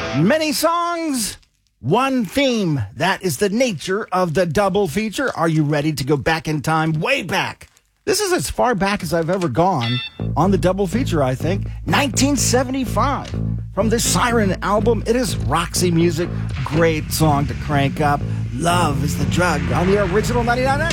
Many songs, one theme. That is the nature of the double feature. Are you ready to go back in time? Way back. This is as far back as I've ever gone on the double feature, I think. 1975. From the Siren album, it is Roxy Music. Great song to crank up. Love is the Drug on the original 99X.